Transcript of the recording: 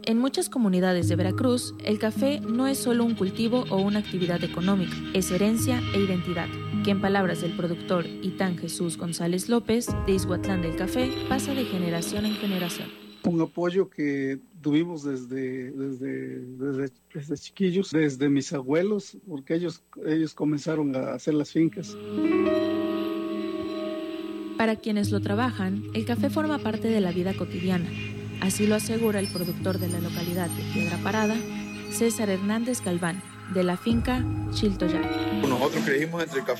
En muchas comunidades de Veracruz, el café no es solo un cultivo o una actividad económica, es herencia e identidad, que en palabras del productor Itán Jesús González López, de Izhuatlán del Café, pasa de generación en generación. Un apoyo que tuvimos desde chiquillos, desde mis abuelos, porque ellos comenzaron a hacer las fincas. Para quienes lo trabajan, el café forma parte de la vida cotidiana. Así lo asegura el productor de la localidad de Piedra Parada, César Hernández Galván, de la finca Chiltoyac. Nosotros crecimos entre el café